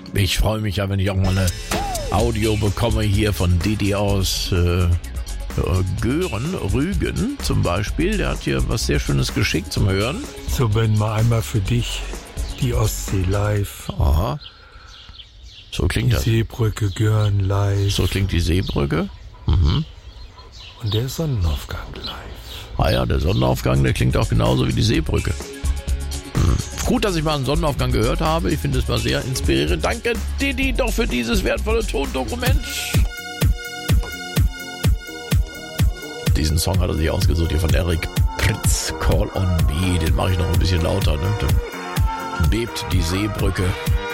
Ich freue mich ja, wenn ich auch mal eine Audio bekomme hier von Didi aus Göhren, Rügen zum Beispiel. Der hat hier was sehr Schönes geschickt zum Hören. So, Ben, mal einmal für dich die Ostsee live. Aha. So klingt das. Die Seebrücke Göhren live. So klingt die Seebrücke. Mhm. Und der Sonnenaufgang live. Ah ja, der Sonnenaufgang, der klingt auch genauso wie die Seebrücke. Gut, dass ich mal einen Sonnenaufgang gehört habe. Ich finde, es war sehr inspirierend. Danke, Didi, doch für dieses wertvolle Tondokument. Diesen Song hat er sich ausgesucht, hier von Eric Pritz, Call on Me. Den mache ich noch ein bisschen lauter, ne? Dann bebt die Seebrücke.